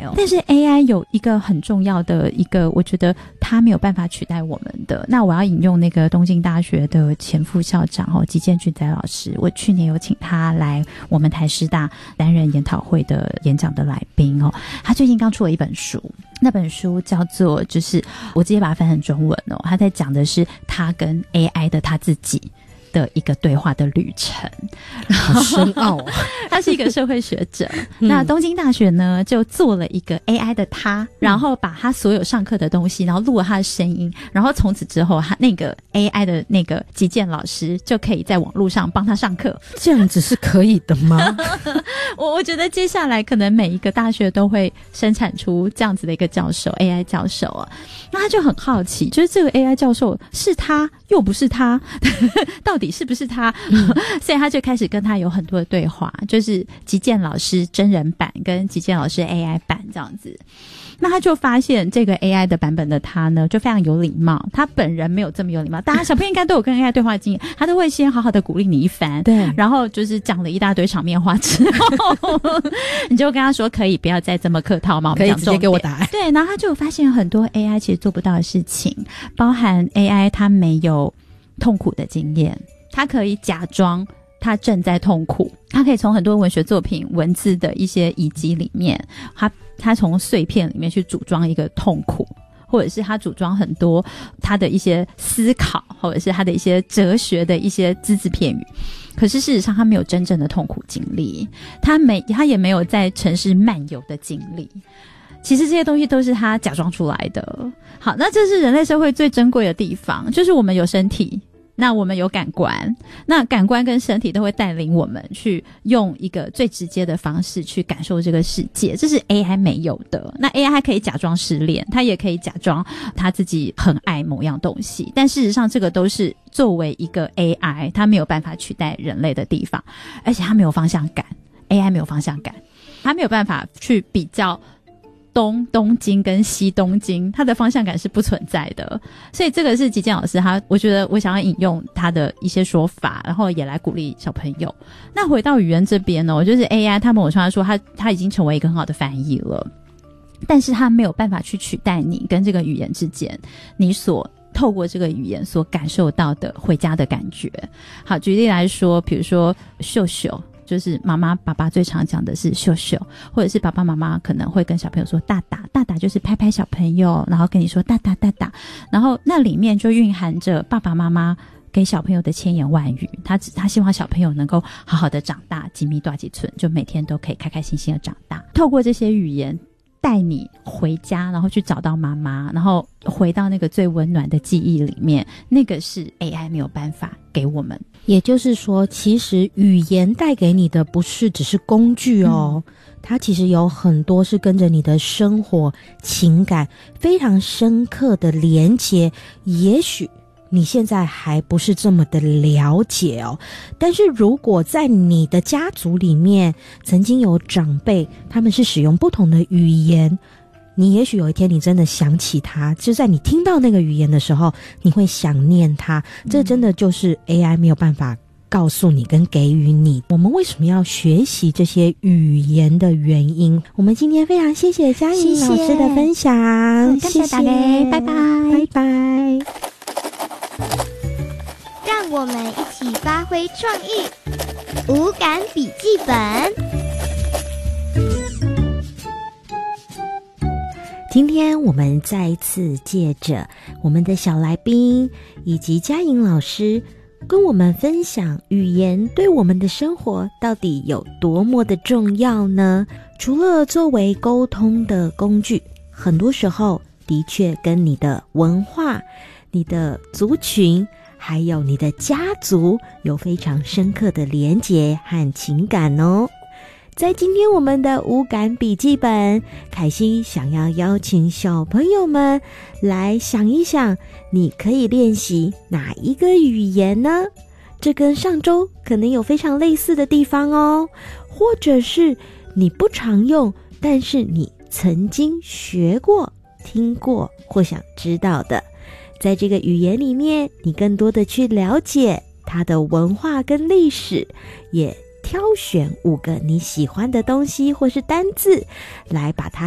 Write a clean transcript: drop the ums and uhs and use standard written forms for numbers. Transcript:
哦。但是 AI 有一个很重要的一个，我觉得它没有办法取代我们的。那我要引用那个东京大学的前副校长吉见俊哉老师，我去年有请他来我们台师大担任研讨会的演讲的来宾他最近刚出了一本书，那本书叫做就是我直接把它翻成中文他在讲的是他跟 AI 的他自己的一个对话的旅程， 好深奥他是一个社会学者那东京大学呢就做了一个 AI 的他，然后把他所有上课的东西然后录了他的声音，然后从此之后他那个 AI 的那个击剑老师就可以在网络上帮他上课。 这样子是可以的吗？ 我觉得接下来可能每一个大学都会生产出这样子的一个教授 AI 教授那他就很好奇，就是这个 AI 教授是他又不是他到底是不是他所以他就开始跟他有很多的对话，就是击剑老师真人版跟击剑老师 AI 版这样子。那他就发现这个 AI 的版本的他呢就非常有礼貌，他本人没有这么有礼貌，大家小朋友应该都有跟 AI 对话的经验，他都会先好好的鼓励你一番， 对， 然后就是讲了一大堆场面话之后你就跟他说可以不要再这么客套吗，我们讲重点， 可以直接给我答案。 对，然后他就发现很多 AI 其实做不到的事情，包含 AI 他没有痛苦的经验，他可以假装他正在痛苦，他可以从很多文学作品文字的一些遗迹里面，他从碎片里面去组装一个痛苦，或者是他组装很多他的一些思考，或者是他的一些哲学的一些只字片语。可是事实上他没有真正的痛苦经历，他也没有在城市漫游的经历，其实这些东西都是他假装出来的。好，那这是人类社会最珍贵的地方，就是我们有身体，那我们有感官，那感官跟身体都会带领我们去用一个最直接的方式去感受这个世界，这是 AI 没有的。那 AI 还可以假装失恋，它也可以假装他自己很爱某样东西，但事实上这个都是作为一个 AI 它没有办法取代人类的地方，而且它没有方向感， AI 没有方向感，它没有办法去比较东京跟西东京，它的方向感是不存在的。所以这个是击剑老师我觉得我想要引用他的一些说法，然后也来鼓励小朋友。那回到语言这边呢，就是 AI 他们我常说他已经成为一个很好的翻译了，但是他没有办法去取代你跟这个语言之间你所透过这个语言所感受到的回家的感觉。好，举例来说，比如说秀秀，就是妈妈爸爸最常讲的是秀秀，或者是爸爸妈妈可能会跟小朋友说大大，大大就是拍拍小朋友，然后跟你说大大大大，然后那里面就蕴含着爸爸妈妈给小朋友的千言万语，他希望小朋友能够好好的长大，几米大几寸，就每天都可以开开心心的长大。透过这些语言带你回家，然后去找到妈妈，然后回到那个最温暖的记忆里面，那个是 AI 没有办法给我们。 也就是说，其实语言带给你的不是只是工具它其实有很多是跟着你的生活情感非常深刻的连结，也许你现在还不是这么的了解但是如果在你的家族里面曾经有长辈他们是使用不同的语言，你也许有一天你真的想起他，就在你听到那个语言的时候你会想念他，这真的就是 AI 没有办法告诉你跟给予你我们为什么要学习这些语言的原因。我们今天非常谢谢嘉颖老师的分享， 谢谢大家，拜拜拜拜。 让我们一起发挥创意，五感笔记本。 今天我们再一次借着我们的小来宾以及嘉颖老师跟我们分享语言对我们的生活到底有多么的重要呢？除了作为沟通的工具，很多时候的确跟你的文化、你的族群还有你的家族有非常深刻的连结和情感哦。在今天我们的五感笔记本，凯西想要邀请小朋友们来想一想，你可以练习哪一个语言呢？这跟上周可能有非常类似的地方哦，或者是你不常用，但是你曾经学过、听过或想知道的。在这个语言里面，你更多的去了解它的文化跟历史，也挑选5个你喜欢的东西或是单字，来把它